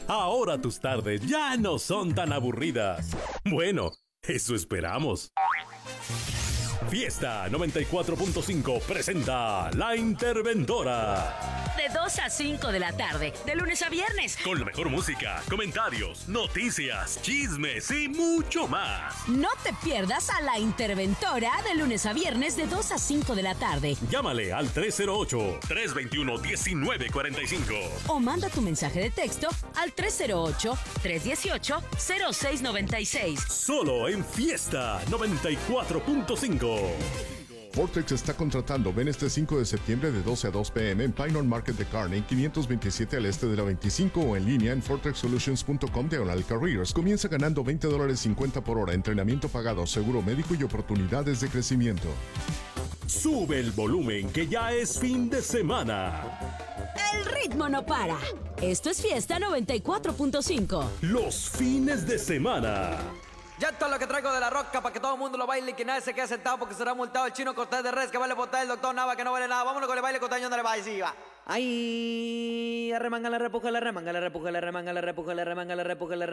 Ahora tus tardes ya no son tan aburridas. Bueno, eso esperamos. Fiesta 94.5 presenta La Interventora. De 2 a 5 de la tarde, de lunes a viernes. Con la mejor música, comentarios, noticias, chismes y mucho más. No te pierdas a La Interventora de lunes a viernes de 2 a 5 de la tarde. Llámale al 308-321-1945. O manda tu mensaje de texto al 308-318-0696. Solo en Fiesta 94.5. Vortex está contratando. Ven este 5 de septiembre de 12 a 2 p.m. en Pinehorn Market de Kearney, 527 al este de la 25 o en línea en vortexsolutions.com/careers. Comienza ganando $20.50 por hora, entrenamiento pagado, seguro médico y oportunidades de crecimiento. Sube el volumen que ya es fin de semana. El ritmo no para. Esto es Fiesta 94.5. Los fines de semana. Ya esto es lo que traigo de la roca para que todo el mundo lo baile y que nadie se quede sentado porque será multado el chino Cortés de Res que vale botar el doctor Nava que no vale nada. Vámonos con el baile costeño donde le va a decir, va. Ay, arremanga la repuja, la remanga, la repuja, la remanga, la repuja, la remanga, la repuja, la remanga.